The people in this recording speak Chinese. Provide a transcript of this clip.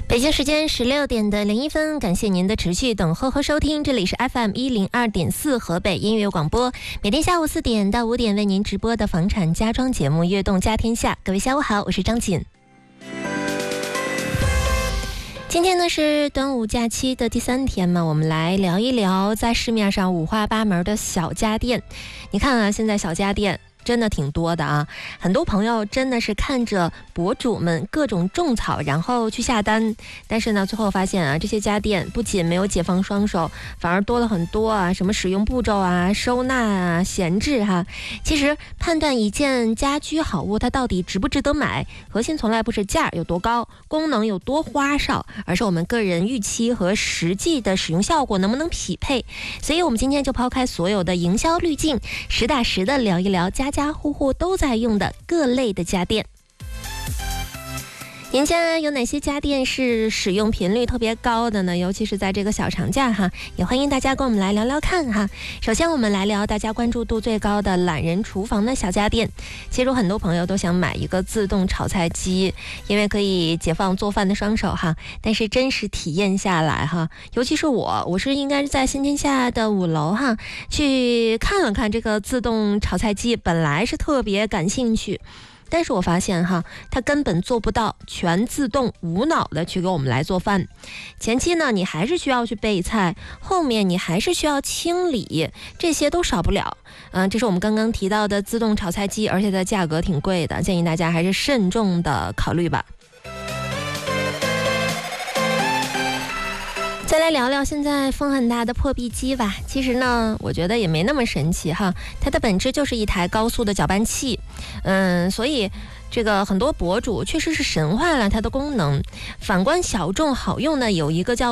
北京时间16:01，感谢您的持续等候和收听，这里是 FM102.4 河北音乐广播，每天下午4点到5点为您直播的房产家装节目《悦动家天下》。各位下午好，我是张锦。今天呢是端午假期的第3天嘛，我们来聊一聊在市面上五花八门的小家电。你看啊，现在小家电真的挺多的啊，很多朋友真的是看着博主们各种种草，然后去下单，但是呢，最后发现啊，这些家电不仅没有解放双手，反而多了很多啊，什么使用步骤啊、收纳啊、闲置哈。其实判断一件家居好物它到底值不值得买，核心从来不是价有多高，功能有多花哨，而是我们个人预期和实际的使用效果能不能匹配。所以我们今天就抛开所有的营销滤镜，实打实的聊一聊家家户户都在用的各类的家电。您家有哪些家电是使用频率特别高的呢？尤其是在这个小长假哈，也欢迎大家跟我们来聊聊看哈。首先我们来聊大家关注度最高的懒人厨房的小家电。其实很多朋友都想买一个自动炒菜机，因为可以解放做饭的双手哈。但是真实体验下来哈，尤其是我是应该是在新天下的5楼哈，去看了看这个自动炒菜机，本来是特别感兴趣。但是我发现哈，它根本做不到全自动无脑的去给我们来做饭。前期呢，你还是需要去备菜，后面你还是需要清理，这些都少不了。这是我们刚刚提到的自动炒菜机，而且它的价格挺贵的，建议大家还是慎重的考虑吧。再来聊聊现在风很大的破壁机吧。其实呢，我觉得也没那么神奇哈，它的本质就是一台高速的搅拌器。所以这个很多博主确实是神化了它的功能。反观小众好用呢，有一个叫